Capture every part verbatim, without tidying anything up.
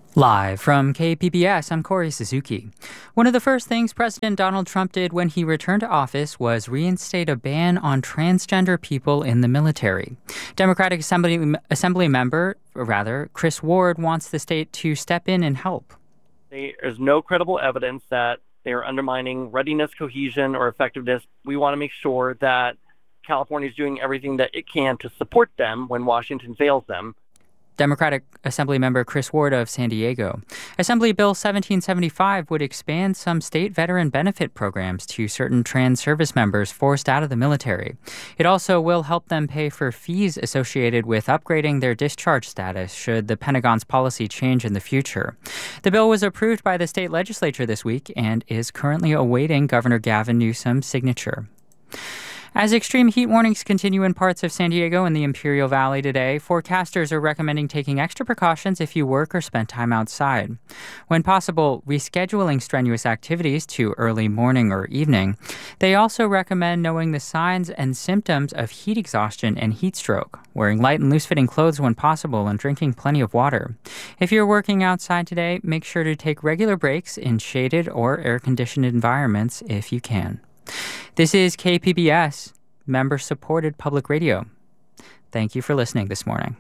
Live from K P B S, I'm Corey Suzuki. One of the first things President Donald Trump did when he returned to office was reinstate a ban on transgender people in the military. Democratic Assembly, Assembly member, or rather, Chris Ward wants the state to step in and help. There's no credible evidence that they are undermining readiness, cohesion, or effectiveness. We want to make sure that California is doing everything that it can to support them when Washington fails them. Democratic Assembly member Chris Ward of San Diego. Assembly Bill seventeen seventy-five would expand some state veteran benefit programs to certain trans service members forced out of the military. It also will help them pay for fees associated with upgrading their discharge status should the Pentagon's policy change in the future. The bill was approved by the state legislature this week and is currently awaiting Governor Gavin Newsom's signature. As extreme heat warnings continue in parts of San Diego and the Imperial Valley today, forecasters are recommending taking extra precautions if you work or spend time outside. When possible, rescheduling strenuous activities to early morning or evening. They also recommend knowing the signs and symptoms of heat exhaustion and heat stroke, wearing light and loose-fitting clothes when possible, and drinking plenty of water. If you're working outside today, make sure to take regular breaks in shaded or air-conditioned environments if you can. This is K P B S, member-supported public radio. Thank you for listening this morning.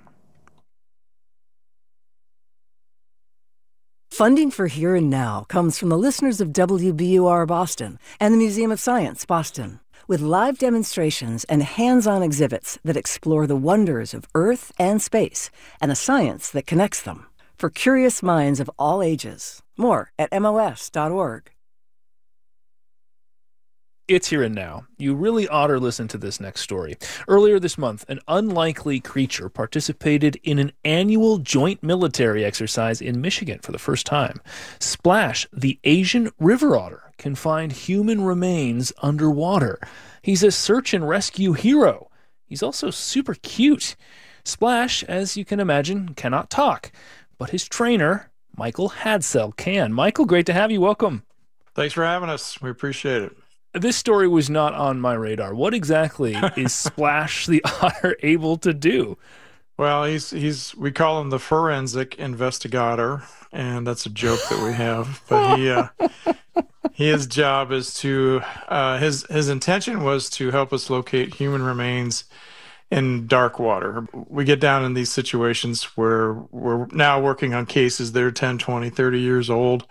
Funding for Here and Now comes from the listeners of W B U R Boston and the Museum of Science Boston, with live demonstrations and hands-on exhibits that explore the wonders of Earth and space and the science that connects them, for curious minds of all ages. More at M O S dot org. It's Here and Now. You really ought to listen to this next story. Earlier this month, an unlikely creature participated in an annual joint military exercise in Michigan for the first time. Splash, the Asian river otter, can find human remains underwater. He's a search and rescue hero. He's also super cute. Splash, as you can imagine, cannot talk, but his trainer, Michael Hadsell, can. Michael, great to have you. Welcome. Thanks for having us. We appreciate it. This story was not on my radar. What exactly is Splash the otter able to do? Well, he's he's we call him the forensic investigator, and that's a joke that we have. But he uh, his job is to uh, his his intention was to help us locate human remains in dark water. We get down in these situations where we're now working on cases that are ten, twenty, thirty years old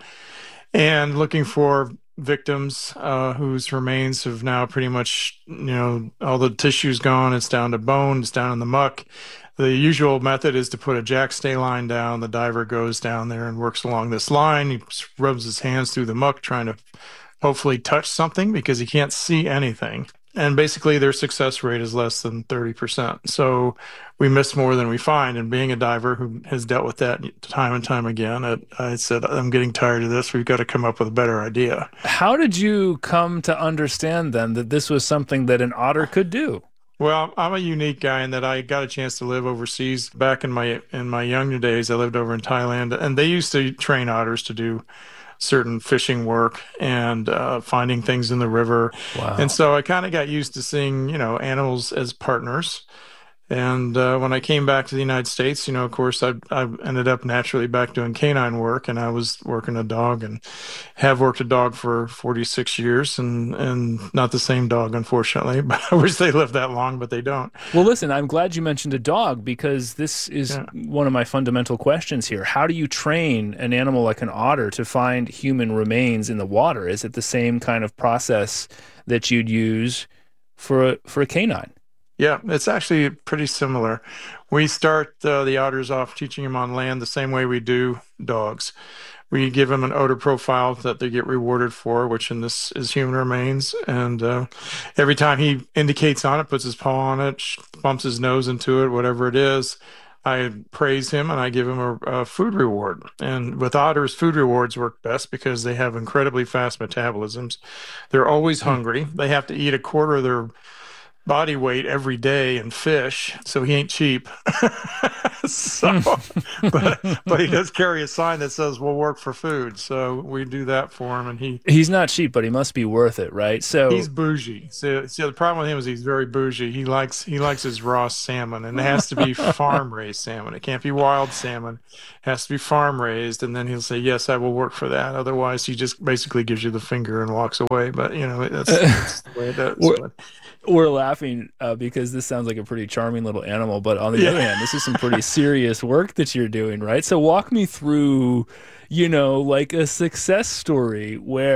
and looking for victims uh, whose remains have now pretty much, you know, all the tissue's gone. It's down to bone. It's down in the muck. The usual method is to put a jack stay line down. The diver goes down there and works along this line. He rubs his hands through the muck, trying to hopefully touch something because he can't see anything. And basically their success rate is less than thirty percent. So we miss more than we find. And being a diver who has dealt with that time and time again, I, I said, I'm getting tired of this. We've got to come up with a better idea. How did you come to understand then that this was something that an otter could do? Well, I'm a unique guy in that I got a chance to live overseas. Back in my in my younger days, I lived over in Thailand, and they used to train otters to do certain fishing work and uh, finding things in the river. Wow. And so I kind of got used to seeing, you know, animals as partners. And uh, when I came back to the United States, you know, of course, I, I ended up naturally back doing canine work, and I was working a dog and have worked a dog for forty-six years, and, and not the same dog, unfortunately, but I wish they lived that long, but they don't. Well, listen, I'm glad you mentioned a dog, because this is yeah. one of my fundamental questions here. How do you train an animal like an otter to find human remains in the water? Is it the same kind of process that you'd use for a, for a canine? Yeah, it's actually pretty similar. We start uh, the otters off teaching them on land the same way we do dogs. We give them an odor profile that they get rewarded for, which in this is human remains. And uh, every time he indicates on it, puts his paw on it, bumps his nose into it, whatever it is, I praise him and I give him a, a food reward. And with otters, food rewards work best because they have incredibly fast metabolisms. They're always hungry. They have to eat a quarter of their body weight every day in fish, so he ain't cheap. so, but but he does carry a sign that says "We'll work for food," so we do that for him, and he he's not cheap, but he must be worth it, right? So he's bougie. So, so the problem with him is he's very bougie. He likes he likes his raw salmon, and it has to be farm raised salmon. It can't be wild salmon. It has to be farm raised, and then he'll say, "Yes, I will work for that." Otherwise, he just basically gives you the finger and walks away. But you know, that's, that's the way it does. We're, we're laughing uh, because this sounds like a pretty charming little animal, but on the Yeah. other hand, this is some pretty serious work that you're doing, right? So walk me through, you know, like a success story where